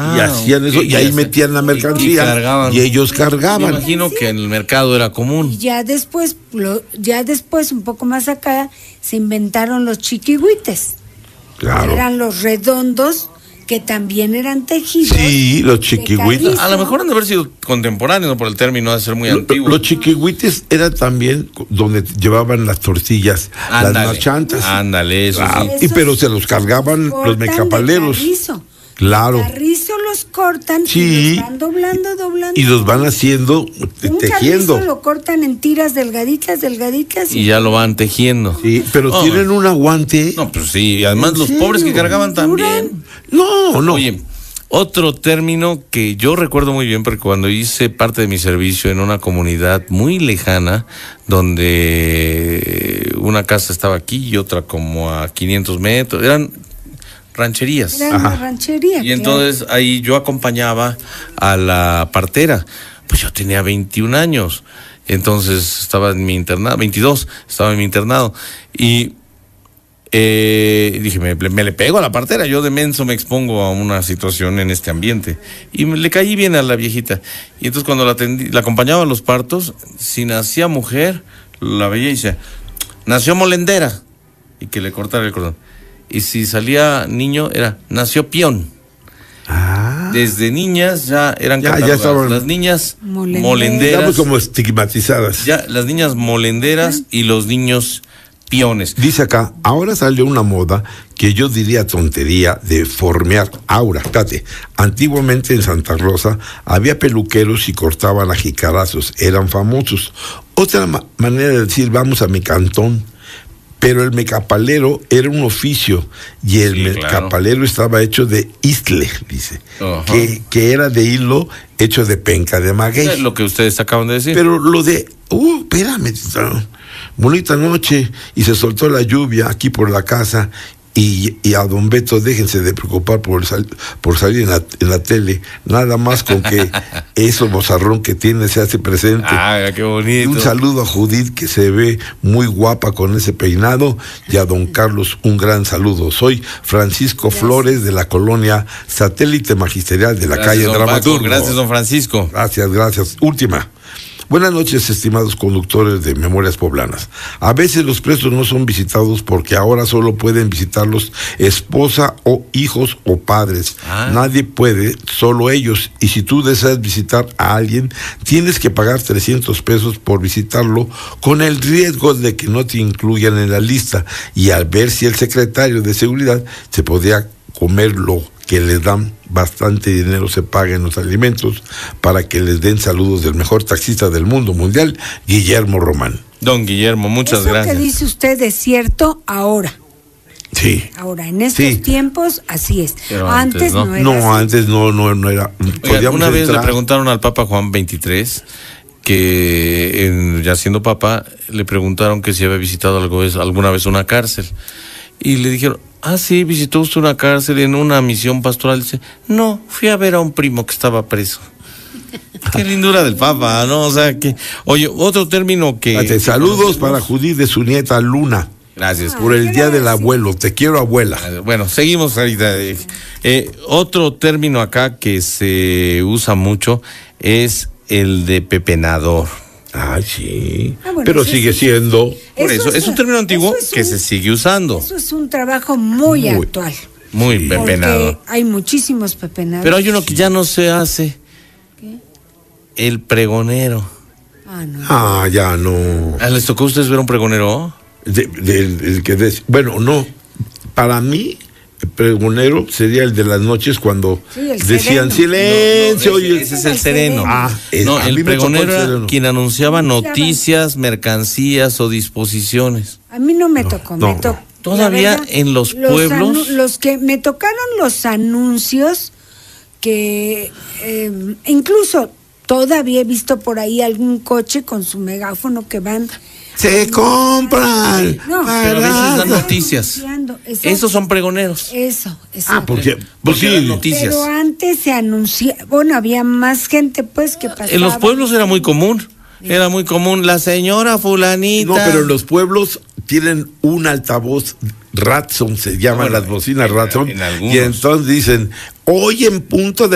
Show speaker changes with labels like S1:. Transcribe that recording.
S1: y hacían eso, y ahí metían la mercancía y ellos cargaban.
S2: Me imagino que en el mercado era común.
S3: Y ya después, un poco más acá, se inventaron los chiquihuites.
S1: Claro.
S3: Eran los redondos que también eran tejidos.
S1: Sí, los chiquihuites.
S2: A lo mejor han de haber sido contemporáneos, por el término de ser muy antiguo.
S1: Los chiquihuites eran también donde llevaban las tortillas, las marchantas.
S2: Ándale, eso sí.
S1: Pero se los cargaban los mecapaleros. Claro.
S3: Carrizo los cortan y los van doblando.
S1: Y los van haciendo, tejiendo.
S3: Un lo cortan en tiras delgaditas.
S2: Y ya lo van tejiendo.
S1: Sí, pero tienen un aguante.
S2: No, pues sí, y además los pobres que cargaban también.
S1: No.
S2: Oye, otro término que yo recuerdo muy bien, porque cuando hice parte de mi servicio en una comunidad muy lejana, donde una casa estaba aquí y otra como a 500 metros, eran rancherías.
S3: Era una ranchería.
S2: Y entonces ahí yo acompañaba a la partera. Pues yo tenía 21 años. Entonces estaba en mi internado, 22, estaba en mi internado. Y dije, me le pego a la partera. Yo de menso me expongo a una situación en este ambiente. Y le caí bien a la viejita. Y entonces cuando la acompañaba a los partos, si nacía mujer, la veía y decía, nació molendera. Y que le cortara el cordón. Y si salía niño, nació peón. Desde niñas ya eran catalogadas. Las niñas molenderas.
S1: Estamos como estigmatizadas.
S2: Ya, las niñas molenderas y los niños peones.
S1: Dice acá, ahora salió una moda que yo diría tontería de formear aura. Fíjate, antiguamente en Santa Rosa había peluqueros y cortaban a jicarazos, eran famosos. Otra manera de decir, vamos a mi cantón. Pero el mecapalero era un oficio y el mecapalero estaba hecho de istle, dice, que era de hilo hecho de penca de maguey.
S2: Es lo que ustedes acaban de decir.
S1: Pero lo de, espérame, bonita noche, y se soltó la lluvia aquí por la casa. Y a don Beto, déjense de preocupar por salir en la tele, nada más con que ese bozarrón que tiene se hace presente.
S2: Qué bonito.
S1: Y un saludo a Judith, que se ve muy guapa con ese peinado, y a don Carlos un gran saludo. Soy Francisco Flores, de la colonia Satélite Magisterial de la calle Dramaturgo.
S2: Gracias, don Francisco.
S1: Gracias. Última. Buenas noches, estimados conductores de Memorias Poblanas. A veces los presos no son visitados porque ahora solo pueden visitarlos esposa o hijos o padres. Nadie puede, solo ellos. Y si tú deseas visitar a alguien, tienes que pagar 300 pesos por visitarlo, con el riesgo de que no te incluyan en la lista. Y al ver si el secretario de Seguridad se podría comer lo que les dan bastante dinero, se paguen los alimentos para que les den saludos del mejor taxista del mundo mundial, Guillermo Román.
S2: Don Guillermo, muchas gracias.
S3: Eso que dice usted es cierto ahora.
S1: Sí.
S3: Ahora, en estos tiempos, así es.
S2: Pero antes
S3: no era
S1: así. Antes no era.
S2: Oiga, una vez le preguntaron al Papa Juan XXIII, que ya siendo Papa, le preguntaron que si había visitado alguna vez una cárcel. Y le dijeron, sí, visitó usted una cárcel en una misión pastoral. Dice, no, fui a ver a un primo que estaba preso. Qué lindura del Papa, ¿no? O sea, que... Oye, otro término que...
S1: Saludos para Judith de su nieta Luna.
S2: Gracias.
S1: Por el día del abuelo. Te quiero, abuela.
S2: Bueno, seguimos ahorita. Otro término acá que se usa mucho es el de pepenador.
S1: Sí. Pero sigue siendo.
S2: Por eso es un término antiguo que se sigue usando.
S3: Eso es un trabajo muy actual.
S2: Muy pepenador.
S3: Porque hay muchísimos pepenadores.
S2: Pero hay uno que ya no se hace.
S3: ¿Qué?
S2: El pregonero.
S3: No.
S1: Ya no.
S2: ¿Les tocó a ustedes ver un pregonero?
S1: Bueno, no. Para mí, el pregonero sería el de las noches cuando decían silencio.
S2: Ese es el sereno. El pregonero era quien anunciaba noticias, mercancías o disposiciones.
S3: A mí no me tocó.
S2: Todavía en los pueblos.
S3: Los que me tocaron los anuncios, que incluso todavía he visto por ahí algún coche con su megáfono que van.
S1: Se compran.
S3: No,
S2: pero a veces dan noticias. Esos son pregoneros.
S3: Eso.
S1: Porque
S2: noticias.
S3: Pero antes se anunciaba, había más gente que pasaba.
S2: En los pueblos era muy común. Era muy común, la señora fulanita.
S1: No, pero en los pueblos tienen un altavoz Ratson, se llaman las bocinas Ratson, y entonces dicen, hoy en punto de